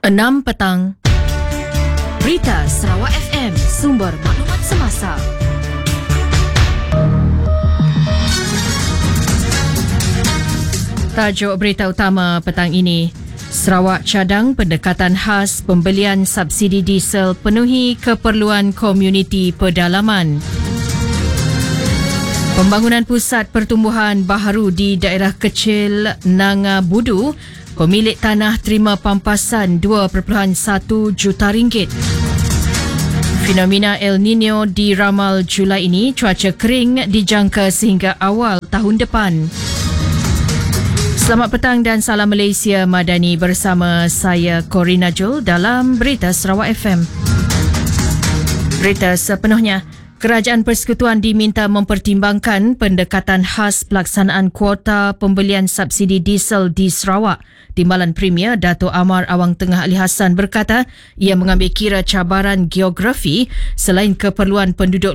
6 petang. Berita Sarawak FM, sumber maklumat semasa. Tajuk berita utama petang ini. Sarawak cadang pendekatan khas pembelian subsidi diesel penuhi keperluan komuniti pedalaman. Pembangunan pusat pertumbuhan baharu di daerah kecil Nangabudu, pemilik tanah terima pampasan 2.1 juta ringgit. Fenomena El Nino diramal Julai ini, cuaca kering dijangka sehingga awal tahun depan. Selamat petang dan salam Malaysia Madani, bersama saya Corina Jul dalam Berita Sarawak FM. Berita sepenuhnya. Kerajaan Persekutuan diminta mempertimbangkan pendekatan khas pelaksanaan kuota pembelian subsidi diesel di Sarawak. Timbalan Premier Dato' Amar Awang Tengah Ali Hassan berkata ia mengambil kira cabaran geografi selain keperluan penduduk